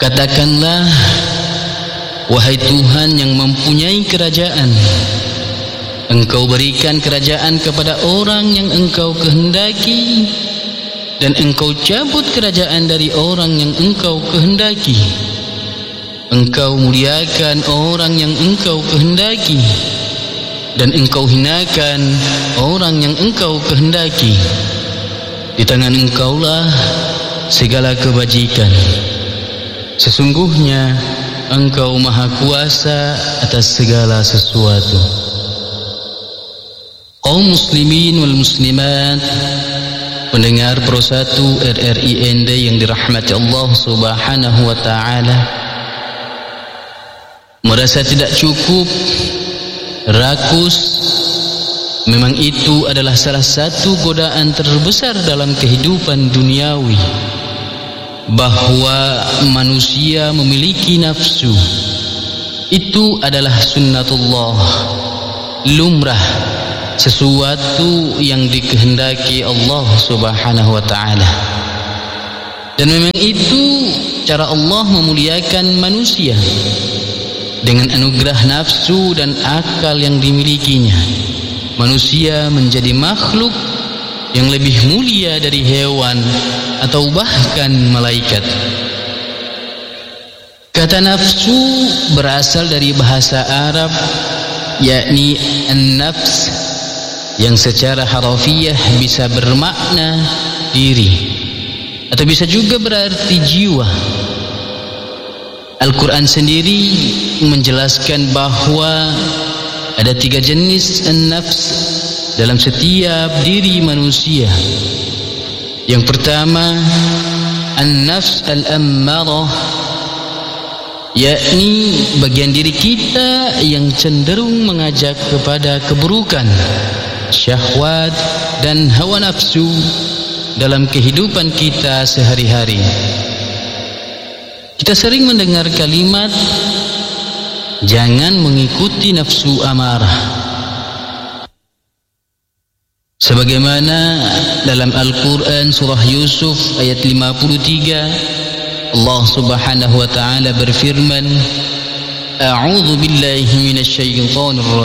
Katakanlah, wahai Tuhan yang mempunyai kerajaan, Engkau berikan kerajaan kepada orang yang Engkau kehendaki, dan Engkau cabut kerajaan dari orang yang Engkau kehendaki. Engkau muliakan orang yang Engkau kehendaki, dan Engkau hinakan orang yang Engkau kehendaki. Di tangan Engkaulah segala kebajikan. Sesungguhnya Engkau maha kuasa atas segala sesuatu. Kaum muslimin wal muslimat, pendengar Pro 1 RRI ND yang dirahmati Allah Subhanahu wa taala, merasa tidak cukup, rakus, memang itu adalah salah satu godaan terbesar dalam kehidupan duniawi, bahwa manusia memiliki nafsu. Itu adalah sunnatullah, lumrah, sesuatu yang dikehendaki Allah Subhanahu wa taala. Dan memang itu cara Allah memuliakan manusia, dengan anugerah nafsu dan akal yang dimilikinya. Manusia menjadi makhluk yang lebih mulia dari hewan atau bahkan malaikat. Kata nafsu berasal dari bahasa Arab, yakni an-nafs, yang secara harafiah bisa bermakna diri, atau bisa juga berarti jiwa. Al-Quran sendiri menjelaskan bahwa ada 3 jenis an-nafs dalam setiap diri manusia. Yang pertama, an-nafs al-ammarah, yakni bagian diri kita yang cenderung mengajak kepada keburukan, syahwat dan hawa nafsu dalam kehidupan kita sehari-hari. Kita sering mendengar kalimat, jangan mengikuti nafsu amarah. Sebagaimana dalam Al-Quran surah Yusuf ayat 53, Allah Subhanahu wa taala berfirman, A'udzu billahi minasyaitonir rajim.